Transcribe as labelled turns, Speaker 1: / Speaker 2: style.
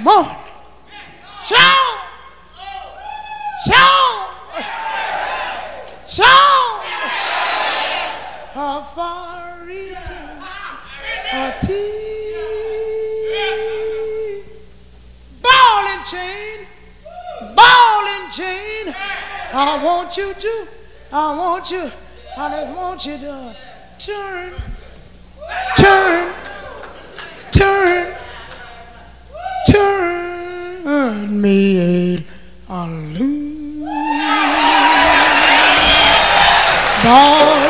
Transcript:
Speaker 1: on. Shout. Shout. Shout. How far reaching a teeth. Ball and chain. Ball and chain. I want you to. I want you. I just want you to turn. Turn. Turn. Turn me a loose. Ball